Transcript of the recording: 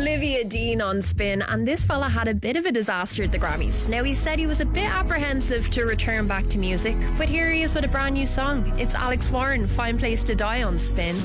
Olivia Dean on Spin, and this fella had a bit of a disaster at the Grammys. Now, he said he was a bit apprehensive to return back to music, but here he is with a brand new song. It's Alex Warren, Fine Place to Die on Spin.